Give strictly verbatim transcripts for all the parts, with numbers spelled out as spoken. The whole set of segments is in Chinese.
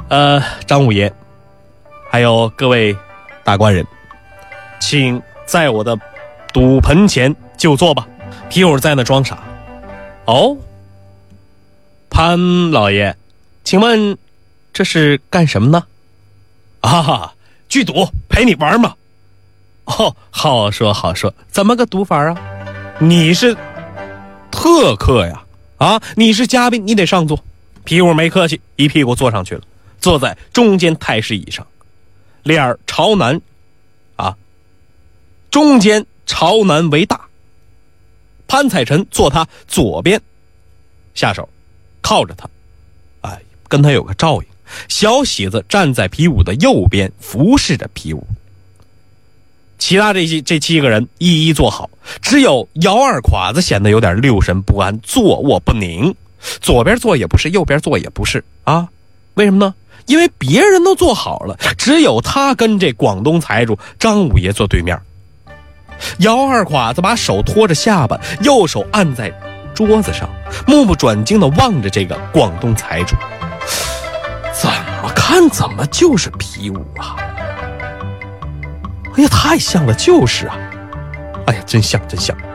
呃，张五爷，还有各位大官人，请在我的赌盆前就坐吧。皮五在那装傻。哦，潘老爷，请问这是干什么呢？啊，聚赌陪你玩嘛。哦，好说好说，怎么个赌法啊？你是特客呀，啊，你是嘉宾，你得上座。皮五没客气，一屁股坐上去了，坐在中间太师椅上，脸儿朝南，啊，中间朝南为大。潘彩臣坐他左边，下手靠着他，哎，跟他有个照应。小喜子站在皮五的右边，服侍着皮五。其他这些这七个人一一坐好，只有姚二垮子显得有点六神不安，坐卧不宁，左边坐也不是，右边坐也不是啊？为什么呢？因为别人都坐好了，只有他跟这广东财主张五爷坐对面。姚二垮子把手托着下巴，右手按在桌子上，目不转睛地望着这个广东财主。怎么看怎么就是皮五啊！哎呀，太像了，就是啊！哎呀，真像真像。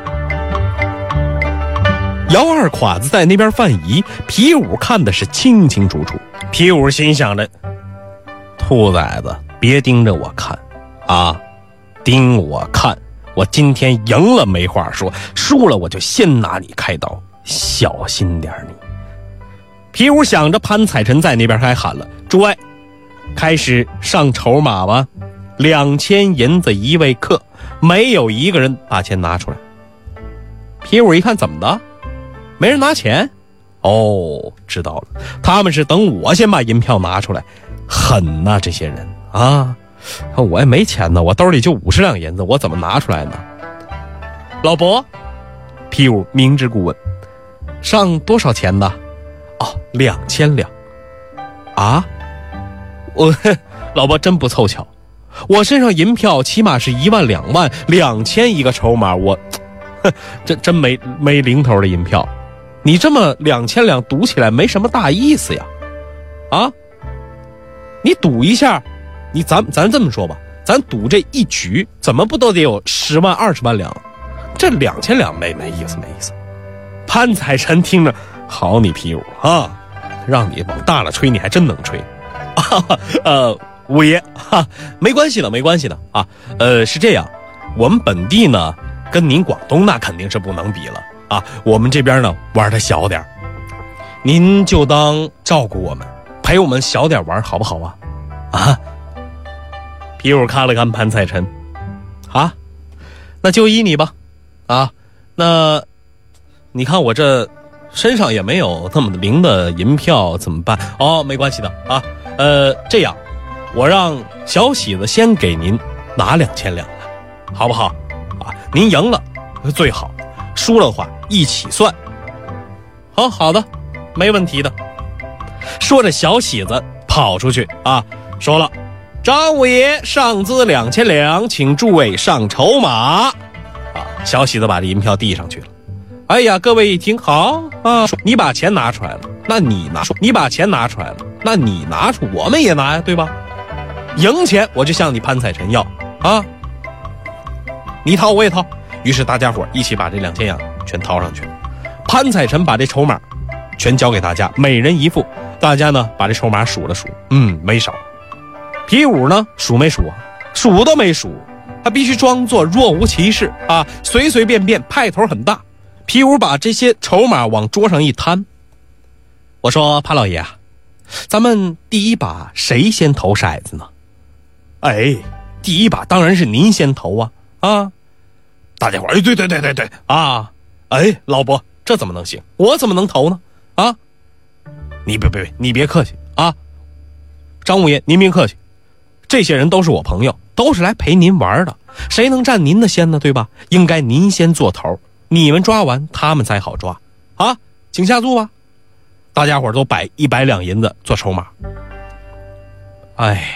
姚二垮子在那边犯疑，皮五看的是清清楚楚。皮五心想着，兔崽子别盯着我看啊，盯我看，我今天赢了没话说，输了我就先拿你开刀，小心点你。皮五想着，潘彩臣在那边还喊了，诸位开始上筹码吧，两千银子一位客，没有一个人把钱拿出来。皮五一看，怎么的，没人拿钱？哦，知道了，他们是等我先把银票拿出来。狠呐，这些人啊！我也没钱呢，我兜里就五十两银子，我怎么拿出来呢？老伯，皮五明知故问，上多少钱呢？哦，两千两。啊？我老伯真不凑巧，我身上银票起码是一万两万，两千一个筹码，我真真没没零头的银票。你这么两千两赌起来没什么大意思呀？啊？你赌一下，你咱咱这么说吧，咱赌这一局，怎么不都得有十万二十万两？这两千两没没意思没意思。潘彩臣听着，好你皮五啊，让你往大了吹，你还真能吹。啊、呃，五爷哈，没关系的，没关系的啊。呃，是这样，我们本地呢，跟您广东那肯定是不能比了啊。我们这边呢玩的小点，您就当照顾我们，陪我们小点玩，好不好啊？啊！皮五看了看潘彩臣，啊，那就依你吧。啊，那你看我这身上也没有那么零的银票，怎么办？哦，没关系的啊。呃，这样，我让小喜子先给您拿两千两来，好不好？啊，您赢了最好，输了的话一起算。好，好的，没问题的。说着，小喜子跑出去啊，说了：“张五爷上资两千两，请诸位上筹码。”啊，小喜子把这银票递上去了。哎呀，各位一听，好啊，你把钱拿出来了，那你拿出，你把钱拿出来了，那你拿出，我们也拿呀，对吧？赢钱我就向你潘彩臣要啊，你掏我也掏。于是大家伙一起把这两千两全掏上去了。潘彩臣把这筹码全交给大家，每人一副。大家呢把这筹码数了数，嗯，没少。皮五呢数没数啊？数都没数，他必须装作若无其事啊，随随便便，派头很大。皮五把这些筹码往桌上一摊，我说潘老爷啊，咱们第一把谁先投骰子呢？哎，第一把当然是您先投啊啊！大家伙哎，对对对对对啊！哎，老伯，这怎么能行？我怎么能投呢？啊！你别别别，你别客气啊！张五爷，您别客气，这些人都是我朋友，都是来陪您玩的，谁能占您的先呢？对吧？应该您先做头，你们抓完，他们才好抓啊！请下注吧！大家伙都摆一百两银子做筹码。哎。